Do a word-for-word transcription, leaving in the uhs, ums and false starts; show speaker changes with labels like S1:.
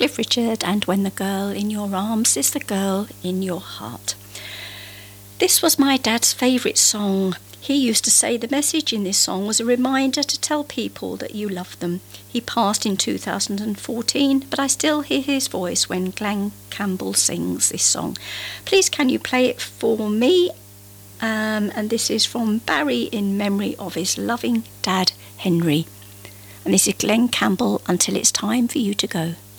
S1: Cliff Richard and When the Girl in Your Arms is the Girl in Your Heart. This was my dad's favourite song. He used to say the message in this song was a reminder to tell people that you love them. He passed in two thousand fourteen, but I still hear his voice when Glenn Campbell sings this song. Please can you play it for me? Um, and this is from Barry in memory of his loving dad, Henry. And this is Glenn Campbell, Until It's Time for You to Go.